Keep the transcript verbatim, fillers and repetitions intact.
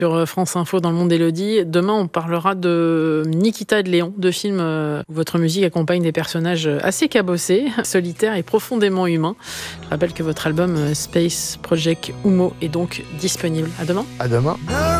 Sur France Info dans le monde d'Élodie. Demain, on parlera de Nikita et de Léon, deux films où votre musique accompagne des personnages assez cabossés, solitaires et profondément humains. Je rappelle que votre album Space Project Humo est donc disponible. À demain. À demain.